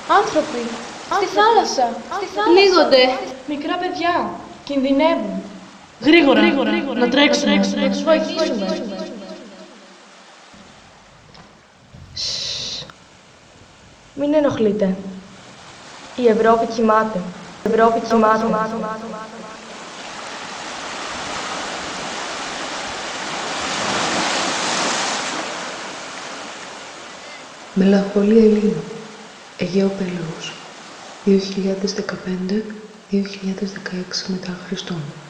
Άνθρωποι. Στη θάλασσα. Λύγονται. Μικρά παιδιά. Κινδυνεύουν. Γρήγορα. Να τρέξουμε. Να τους βοηθήσουμε. Μην ενοχλείτε. Η Ευρώπη κοιμάται. Η Ευρώπη κοιμάται. Μελαγχολία Ελλήνων. Αιγαίο Πέλαγος. 2015-2016 μετά Χριστόν.